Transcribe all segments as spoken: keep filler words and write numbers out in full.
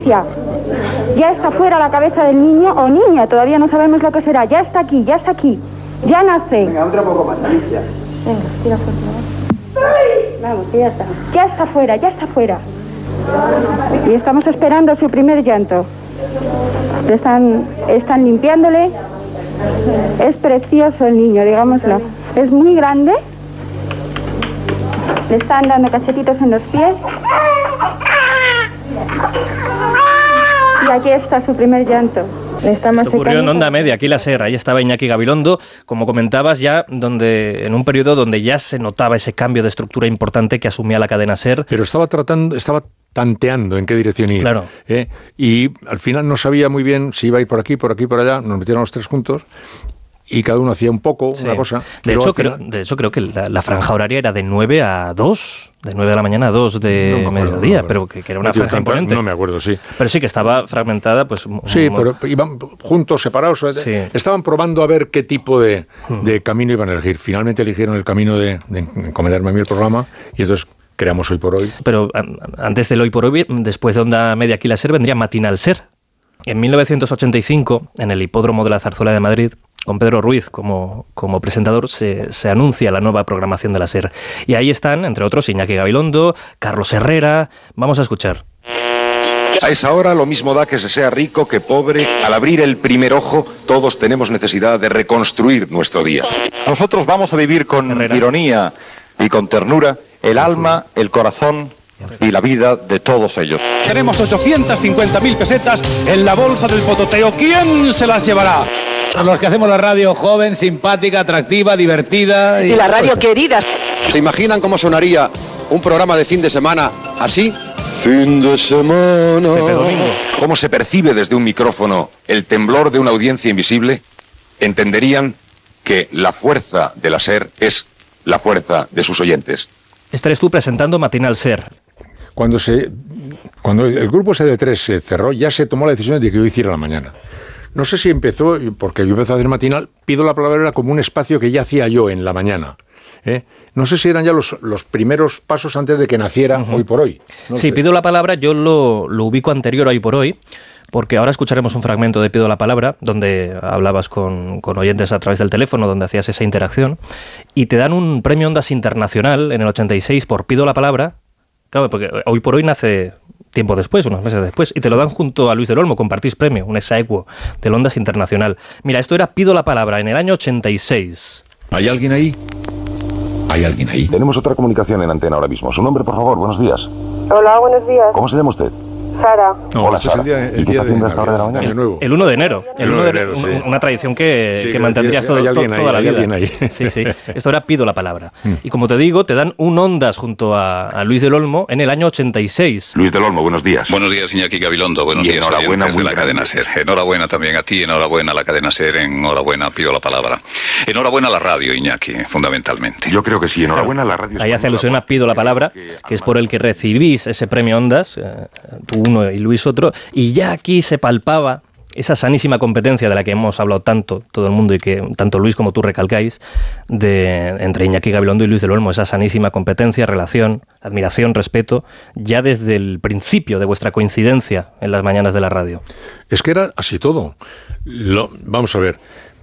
Ya. Ya está fuera la cabeza del niño o niña, todavía no sabemos lo que será. Ya está aquí, ya está aquí. Ya nace. Venga, otro poco más, Alicia. Venga, tira fuerte. Vamos, que ya está. Ya está fuera, ya está fuera. Y estamos esperando su primer llanto. Están, están limpiándole. Es precioso el niño, digámoslo. Es muy grande. Le están dando cachetitos en los pies. Y aquí está su primer llanto. Esto ocurrió en Onda Media, aquí la Ser. Ahí estaba Iñaki Gabilondo, como comentabas, ya donde en un periodo donde ya se notaba ese cambio de estructura importante que asumía la cadena Ser. Pero estaba tratando, estaba tanteando en qué dirección ir. Claro. ¿eh? Y al final no sabía muy bien si iba a ir por aquí, por aquí, por allá. Nos metieron los tres juntos. Y cada uno hacía un poco, sí. una cosa. De hecho, creo, de hecho, creo que la, la franja horaria era de nueve a dos, de nueve de la mañana a dos de no acuerdo, mediodía, no pero que, que era una no, franja tanto, imponente. No me acuerdo, sí. Pero sí que estaba fragmentada, pues... Sí, muy... pero iban juntos, separados. Sí. Estaban probando a ver qué tipo de, de camino iban a elegir. Finalmente eligieron el camino de, de encomendarme a mí el programa y entonces... creamos Hoy por Hoy. Pero antes del Hoy por Hoy, después de Onda Media aquí la Ser, vendría Matinal Ser. En mil novecientos ochenta y cinco, en el Hipódromo de la Zarzuela de Madrid, con Pedro Ruiz como, como presentador, se, se anuncia la nueva programación de la Ser. Y ahí están, entre otros, Iñaki Gabilondo, Carlos Herrera. Vamos a escuchar. A esa hora lo mismo da que se sea rico que pobre. Al abrir el primer ojo, todos tenemos necesidad de reconstruir nuestro día. Nosotros vamos a vivir con Herrera. ironía y con ternura el alma, el corazón y la vida de todos ellos. Tenemos ochocientas cincuenta mil pesetas en la bolsa del pototeo. ¿Quién se las llevará? Los que hacemos la radio joven, simpática, atractiva, divertida. Y, y la radio querida. ¿Se imaginan cómo sonaría un programa de fin de semana así? Fin de semana. ¿Cómo se percibe desde un micrófono el temblor de una audiencia invisible? Entenderían que la fuerza de la Ser es la fuerza de sus oyentes. Estares tú presentando Matinal Ser. Cuando se, cuando el grupo ese de tres se cerró, ya se tomó la decisión de que yo hiciera la mañana. No sé si empezó, porque yo empecé a hacer matinal, pido la palabra era como un espacio que ya hacía yo en la mañana. ¿eh? No sé si eran ya los, los primeros pasos antes de que naciera uh-huh. Hoy por Hoy. No sí, sé. Pido la palabra, yo lo, lo ubico anterior a Hoy por Hoy, porque ahora escucharemos un fragmento de Pido la Palabra, donde hablabas con, con oyentes a través del teléfono, donde hacías esa interacción, y te dan un premio Ondas Internacional en el ochenta y seis por Pido la Palabra. Claro, porque Hoy por Hoy nace tiempo después, unos meses después, y te lo dan junto a Luis del Olmo, compartís premio, un ex aequo del Ondas Internacional. Mira, esto era Pido la Palabra en el año ochenta y seis. ¿Hay alguien ahí? ¿Hay alguien ahí? Tenemos otra comunicación en antena ahora mismo. Su nombre, por favor, buenos días. Hola, buenos días. ¿Cómo se llama usted? Sara. No, Hola, este Sara. Es el día, el ¿Y qué día está haciendo de, a esta hora de la mañana? Año Nuevo. El uno de enero. El uno de enero, sí. Una tradición que, sí, que que mantendrías decías, todo, hay to, ahí, toda la hay vida. ahí. Sí, sí. Esto era Pido la Palabra. Y como te digo, te dan un Ondas junto a, a Luis del Olmo en el año ochenta y seis. Luis del Olmo, buenos días. Buenos días, Iñaki Gabilondo. Buenos Y días, enhorabuena, oyentes de la grande. cadena Ser. Enhorabuena también a ti, enhorabuena a la cadena Ser, enhorabuena Pido la Palabra. Enhorabuena a la radio, Iñaki, fundamentalmente. Yo creo que sí, enhorabuena a la radio. Ahí hace alusión a Pido la Palabra, que es por el que recibís ese premio Ondas, eh, tú uno y Luis otro, y ya aquí se palpaba esa sanísima competencia de la que hemos hablado tanto, todo el mundo, y que tanto Luis como tú recalcáis, de, entre Iñaki Gabilondo y Luis del Olmo, esa sanísima competencia, relación, admiración, respeto, ya desde el principio de vuestra coincidencia en las mañanas de la radio. Es que era así todo. Lo, vamos a ver,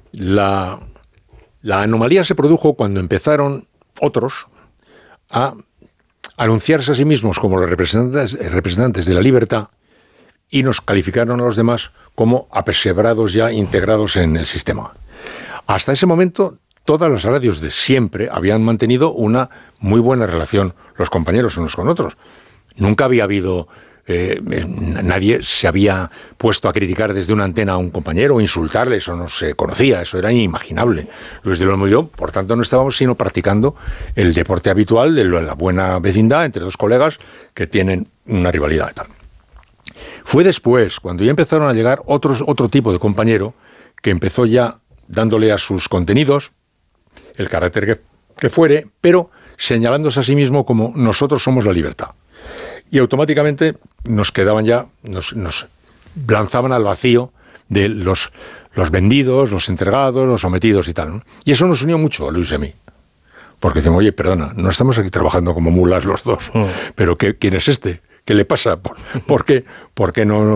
la, la anomalía se produjo cuando empezaron otros a anunciarse a sí mismos como los representantes, representantes de la libertad y nos calificaron a los demás como apesebrados ya integrados en el sistema. Hasta ese momento, todas las radios de siempre habían mantenido una muy buena relación los compañeros unos con otros. Nunca había habido... Eh, nadie se había puesto a criticar desde una antena a un compañero o insultarle, eso no se conocía, eso era inimaginable. Luis del Olmo y yo, por tanto, no estábamos sino practicando el deporte habitual de la buena vecindad entre dos colegas que tienen una rivalidad y tal. Fue después, cuando ya empezaron a llegar otros, otro tipo de compañero que empezó ya dándole a sus contenidos el carácter que, que fuere, pero señalándose a sí mismo como nosotros somos la libertad. Y automáticamente nos quedaban ya, nos, nos lanzaban al vacío de los, los vendidos, los entregados, los sometidos y tal, ¿no? Y eso nos unió mucho a Luis y a mí. Porque decimos, oye, perdona, no estamos aquí trabajando como mulas los dos, mm. pero ¿qué, ¿quién es este? ¿Qué le pasa? ¿Por, ¿por qué, por qué no,